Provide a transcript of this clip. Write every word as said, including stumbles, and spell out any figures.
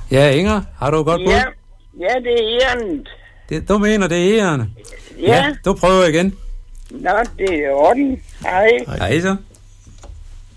Ja, Inger, har du et godt bud? Ja, ja, det er ærende. Det, du mener, det er ærende? Ja. Ja, du prøver igen. Nå, det er orden. Hej. Hej så.